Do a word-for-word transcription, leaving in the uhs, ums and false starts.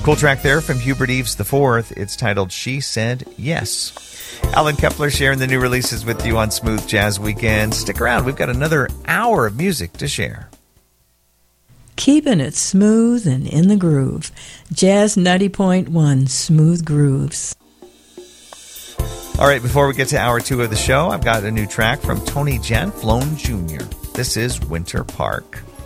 Cool track there from Hubert Eves the fourth. It's titled She Said Yes. Alan Kepler sharing the new releases with you on Smooth Jazz Weekend. Stick around. We've got another hour of music to share. Keeping it smooth and in the groove. Jazz ninety point one, Smooth Grooves. All right, before we get to hour two of the show, I've got a new track from Tony Janflone Junior This is Winter Park.